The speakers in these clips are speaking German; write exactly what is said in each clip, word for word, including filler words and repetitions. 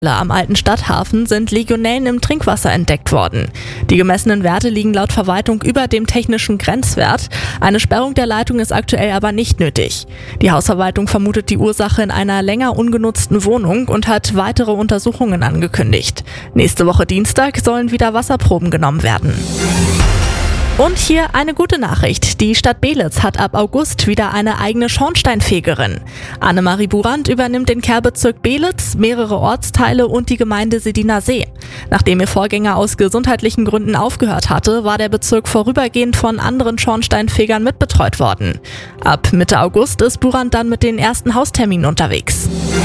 Am alten Stadthafen sind Legionellen im Trinkwasser entdeckt worden. Die gemessenen Werte liegen laut Verwaltung über dem technischen Grenzwert. Eine Sperrung der Leitung ist aktuell aber nicht nötig. Die Hausverwaltung vermutet die Ursache in einer länger ungenutzten Wohnung und hat weitere Untersuchungen angekündigt. Nächste Woche Dienstag sollen wieder Wasserproben genommen werden. Und hier eine gute Nachricht. Die Stadt Beelitz hat ab August wieder eine eigene Schornsteinfegerin. Annemarie Burand übernimmt den Kehrbezirk Beelitz, mehrere Ortsteile und die Gemeinde Sediner See. Nachdem ihr Vorgänger aus gesundheitlichen Gründen aufgehört hatte, war der Bezirk vorübergehend von anderen Schornsteinfegern mitbetreut worden. Ab Mitte August ist Burand dann mit den ersten Hausterminen unterwegs.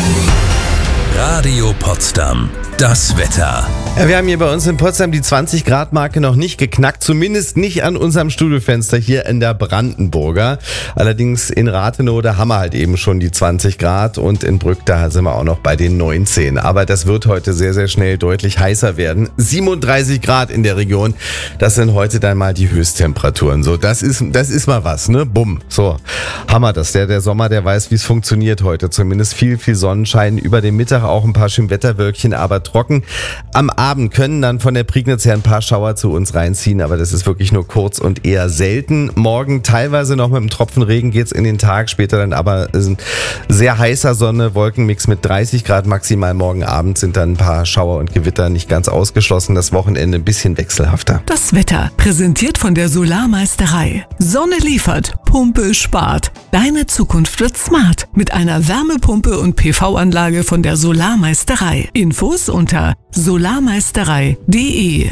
Radio Potsdam. Das Wetter. Ja, wir haben hier bei uns in Potsdam die zwanzig Grad Marke noch nicht geknackt, zumindest nicht an unserem Studiofenster hier in der Brandenburger. Allerdings in Rathenow, da haben wir halt eben schon die zwanzig Grad und in Brück, da sind wir auch noch bei den neunzehn. Aber das wird heute sehr, sehr schnell deutlich heißer werden. siebenunddreißig Grad in der Region, das sind heute dann mal die Höchsttemperaturen. So, das ist, das ist mal was, ne? Bumm. So, Hammer das. Der, der Sommer, der weiß, wie es funktioniert heute. Zumindest viel, viel Sonnenschein. Über den Mittag auch ein paar Schönwetterwölkchen, aber trocken. Am Abend können dann von der Prignitz her ein paar Schauer zu uns reinziehen, aber das ist wirklich nur kurz und eher selten. Morgen teilweise noch mit einem Tropfen Regen geht's in den Tag, später dann aber ein sehr heißer Sonne, Wolkenmix mit dreißig Grad maximal. Morgen Abend sind dann ein paar Schauer und Gewitter nicht ganz ausgeschlossen. Das Wochenende ein bisschen wechselhafter. Das Wetter präsentiert von der Solarmeisterei. Sonne liefert, Pumpe spart. Deine Zukunft wird smart mit einer Wärmepumpe und P V-Anlage von der Solarmeisterei. Infos unter solarmeisterei punkt de.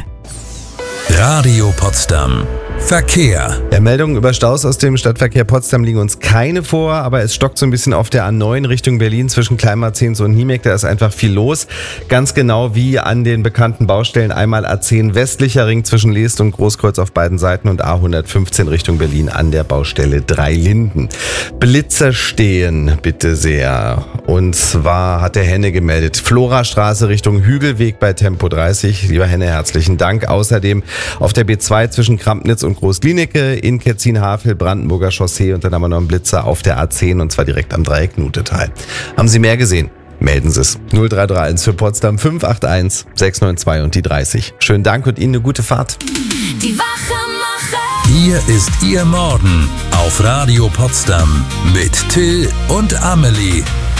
Radio Potsdam. Verkehr. Ja, Meldungen über Staus aus dem Stadtverkehr Potsdam liegen uns keine vor, aber es stockt so ein bisschen auf der A neun Richtung Berlin zwischen Kleinmarzens und Niemek. Da ist einfach viel los. Ganz genau wie an den bekannten Baustellen. Einmal A zehn westlicher Ring zwischen Leest und Großkreuz auf beiden Seiten und A hundertfünfzehn Richtung Berlin an der Baustelle Dreilinden. Blitzer stehen, bitte sehr. Und zwar hat der Henne gemeldet. Florastraße Richtung Hügelweg bei Tempo dreißig. Lieber Henne, herzlichen Dank. Außerdem auf der B zwei zwischen Krampnitz und Groß-Glienicke, in Ketzin-Havel, Brandenburger Chaussee und dann haben wir noch einen Blitzer auf der A zehn und zwar direkt am Dreieck-Nutetal. Haben Sie mehr gesehen? Melden Sie es. null drei drei eins für Potsdam fünf acht eins sechs neun zwei und die dreißig. Schönen Dank und Ihnen eine gute Fahrt. Die Wachemacher. Hier ist Ihr Morgen auf Radio Potsdam mit Till und Amelie.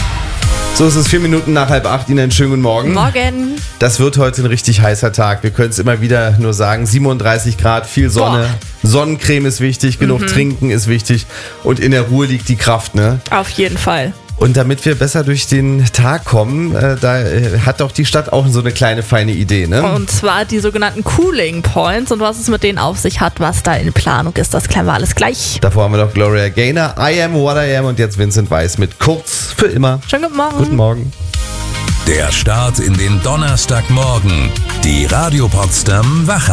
So, es ist vier Minuten nach halb acht. Ihnen einen schönen guten Morgen. Morgen. Das wird heute ein richtig heißer Tag. Wir können es immer wieder nur sagen. siebenunddreißig Grad, viel Sonne. Boah. Sonnencreme ist wichtig, genug mhm. Trinken ist wichtig. Und in der Ruhe liegt die Kraft, ne? Auf jeden Fall. Und damit wir besser durch den Tag kommen, äh, da äh, hat doch die Stadt auch so eine kleine feine Idee, ne? Und zwar die sogenannten Cooling Points und was es mit denen auf sich hat, was da in Planung ist, das klären wir alles gleich. Davor haben wir noch Gloria Gaynor, I Am What I Am und jetzt Vincent Weiss mit Kurz für immer. Schönen guten Morgen. Guten Morgen. Der Start in den Donnerstagmorgen. Die Radio Potsdam Wache.